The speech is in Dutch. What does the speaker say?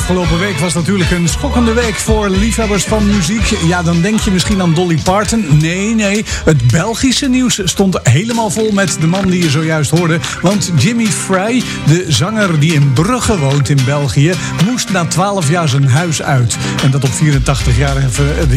Afgelopen week was natuurlijk een schokkende week voor liefhebbers van muziek. Ja, dan denk je misschien aan Dolly Parton. Nee, het Belgische nieuws stond helemaal vol met de man die je zojuist hoorde. Want Jimmy Frey, de zanger die in Brugge woont in België, moest na 12 jaar zijn huis uit. En dat op 84-jarige